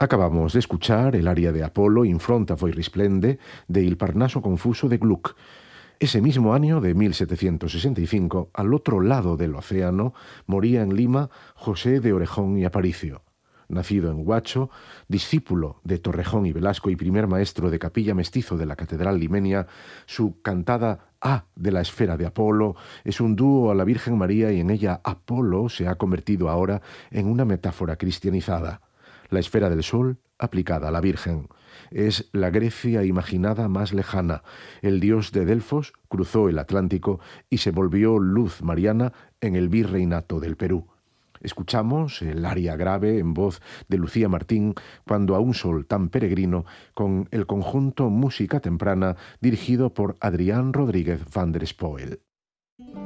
Acabamos de escuchar el aria de Apolo in fronte a voi risplende de Il Parnaso confuso de Gluck. Ese mismo año de 1765, al otro lado del océano, moría en Lima José de Orejón y Aparicio. Nacido en Huacho, discípulo de Torrejón y Velasco y primer maestro de capilla mestizo de la Catedral limeña, su cantada A de la esfera de Apolo es un dúo a la Virgen María y en ella Apolo se ha convertido ahora en una metáfora cristianizada. La esfera del sol aplicada a la Virgen. Es la Grecia imaginada más lejana. El dios de Delfos cruzó el Atlántico y se volvió luz mariana en el virreinato del Perú. Escuchamos el aria grave en voz de Lucía Martín, Cuando a un sol tan peregrino, con el conjunto Música Temprana dirigido por Adrián Rodríguez van der Spoel.